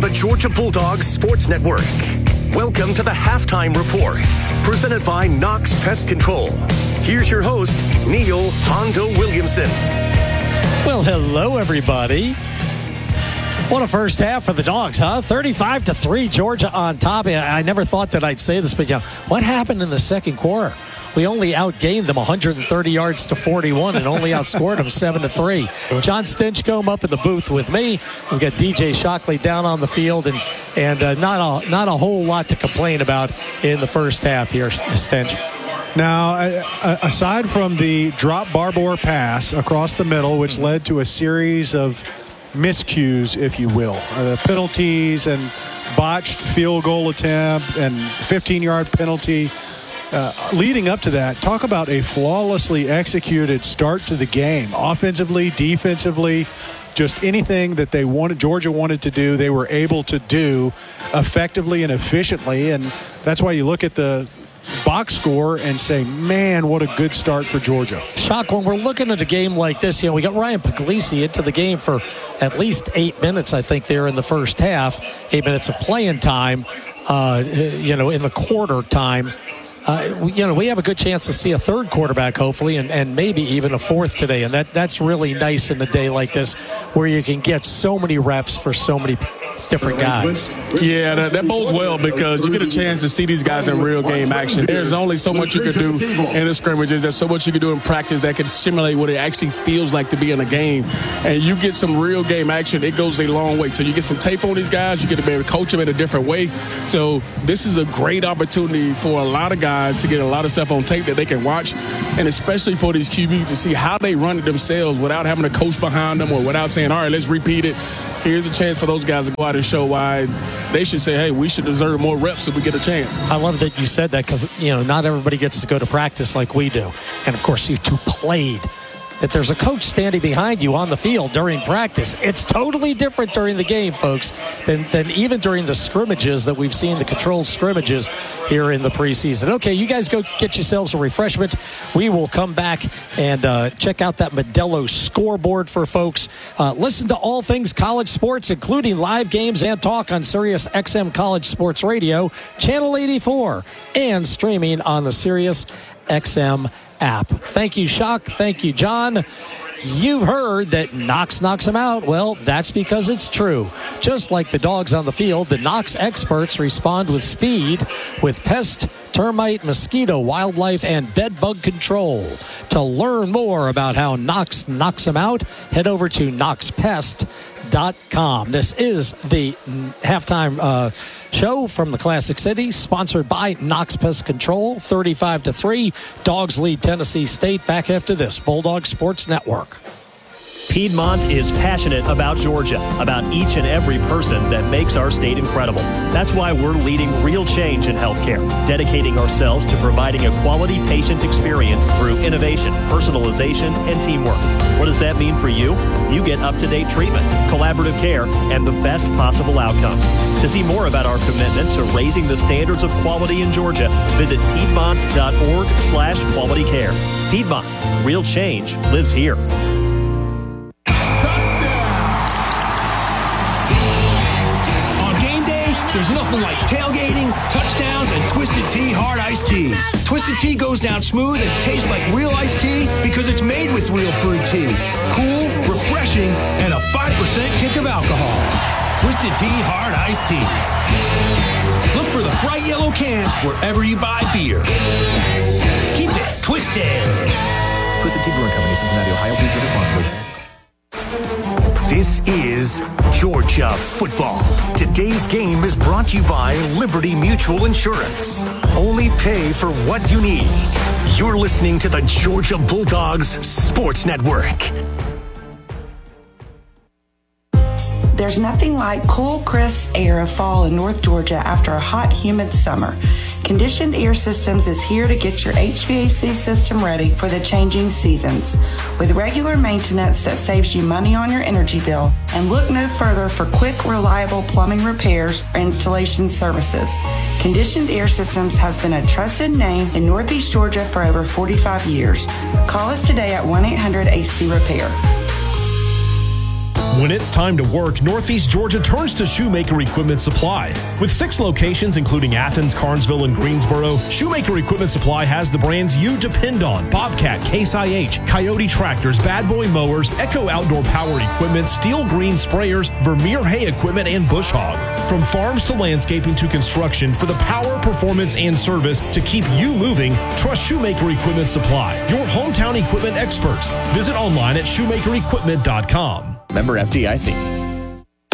the Georgia Bulldogs Sports Network. Welcome to the Halftime Report, presented by Knox Pest Control. Here's your host, Neil Hondo Williamson. Well, hello, everybody. What a first half for the Dogs, huh? 35-3, Georgia on top. I never thought that I'd say this, but what happened in the second quarter? We only outgained them 130 yards to 41 and only outscored them 7-3. John Stinchcomb up in the booth with me. We've got DJ Shockley down on the field, and not a whole lot to complain about in the first half here, Stinch. Now, aside from the drop barbed pass across the middle, which led to a series of miscues, if you will, penalties and botched field goal attempt and 15-yard penalty. Leading up to that, talk about a flawlessly executed start to the game. Offensively, defensively, just anything that Georgia wanted to do, they were able to do effectively and efficiently. And that's why you look at the box score and say, man, what a good start for Georgia. Shock, when we're looking at a game like this, we got Ryan Puglisi into the game for at least 8 minutes, I think, there in the first half. 8 minutes of playing time, in the quarter time. We have a good chance to see a third quarterback, hopefully, and maybe even a fourth today. And that's really nice in a day like this where you can get so many reps for so many different guys. Yeah, that bodes well because you get a chance to see these guys in real game action. There's only so much you can do in the scrimmages. There's so much you can do in practice that can simulate what it actually feels like to be in a game. And you get some real game action, it goes a long way. So you get some tape on these guys. You get to be able to coach them in a different way. So this is a great opportunity for a lot of guys to get a lot of stuff on tape that they can watch, and especially for these QBs to see how they run it themselves without having a coach behind them or without saying, all right, let's repeat it. Here's a chance for those guys to go out and show why they should say, hey, we should deserve more reps if we get a chance. I love that you said that because, not everybody gets to go to practice like we do. And, of course, you two played. That there's a coach standing behind you on the field during practice. It's totally different during the game, folks, than even during the scrimmages that we've seen, the controlled scrimmages here in the preseason. Okay, you guys go get yourselves a refreshment. We will come back and check out that Modelo scoreboard for folks. Listen to all things college sports, including live games and talk on Sirius XM College Sports Radio, Channel 84, and streaming on the Sirius XM app. Thank you, Shock. Thank you, John. You've heard that Knox knocks them out. Well, that's because it's true. Just like the dogs on the field, the Knox experts respond with speed with pest, termite, mosquito, wildlife, and bed bug control. To learn more about how Knox knocks them out, head over to knoxpest.com. This is the halftime show from the Classic City, sponsored by Knox Pest Control. 35-3, Dogs lead Tennessee State. Back after this, Bulldog Sports Network. Piedmont is passionate about Georgia, about each and every person that makes our state incredible. That's why we're leading real change in healthcare, dedicating ourselves to providing a quality patient experience through innovation, personalization, and teamwork. What does that mean for you? You get up-to-date treatment, collaborative care, and the best possible outcomes. To see more about our commitment to raising the standards of quality in Georgia, visit Piedmont.org/quality care. Piedmont, real change lives here. There's nothing like tailgating, touchdowns, and Twisted Tea Hard Iced Tea. Twisted Tea goes down smooth and tastes like real iced tea because it's made with real brewed tea. Cool, refreshing, and a 5% kick of alcohol. Twisted Tea Hard Iced Tea. Look for the bright yellow cans wherever you buy beer. Keep it twisted. Twisted Tea Brewing Company, Cincinnati, Ohio. Please drink responsibly. This is Georgia football. Today's game is brought to you by Liberty Mutual Insurance. Only pay for what you need. You're listening to the Georgia Bulldogs Sports Network. There's nothing like cool, crisp air of fall in North Georgia after a hot, humid summer. Conditioned Air Systems is here to get your HVAC system ready for the changing seasons. With regular maintenance that saves you money on your energy bill, and look no further for quick, reliable plumbing repairs or installation services. Conditioned Air Systems has been a trusted name in Northeast Georgia for over 45 years. Call us today at 1-800-AC-REPAIR. When it's time to work, Northeast Georgia turns to Shoemaker Equipment Supply. With 6 locations, including Athens, Carnesville, and Greensboro, Shoemaker Equipment Supply has the brands you depend on: Bobcat, Case IH, Coyote Tractors, Bad Boy Mowers, Echo Outdoor Power Equipment, Steel Green Sprayers, Vermeer Hay Equipment, and Bush Hog. From farms to landscaping to construction, for the power, performance, and service to keep you moving, trust Shoemaker Equipment Supply, your hometown equipment experts. Visit online at shoemakerequipment.com. Member FDIC.